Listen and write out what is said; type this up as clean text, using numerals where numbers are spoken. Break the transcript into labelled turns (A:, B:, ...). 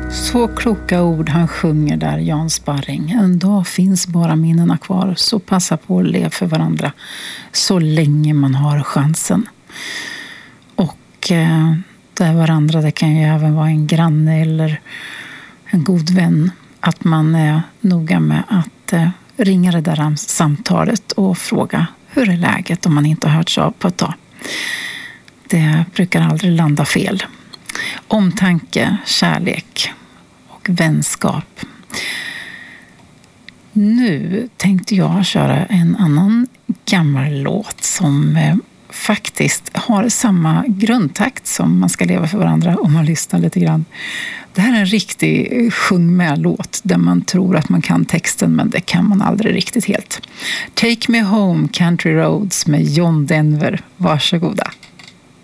A: Så kloka ord han sjunger där, Jan Sparring. En dag finns bara minnena kvar, så passa på att leva för varandra så länge man har chansen. Och det varandra, det kan ju även vara en granne eller en god vän. Att man är noga med att ringa det där samtalet och fråga hur är läget om man inte har hört av på ett tag. Det brukar aldrig landa fel. Omtanke, kärlek och vänskap. Nu tänkte jag köra en annan gammal låt som faktiskt har samma grundtakt som Man ska leva för varandra om man lyssnar lite grann. Det här är en riktig sjung med-låt där man tror att man kan texten, men det kan man aldrig riktigt helt. Take Me Home Country Roads med John Denver. Varsågoda.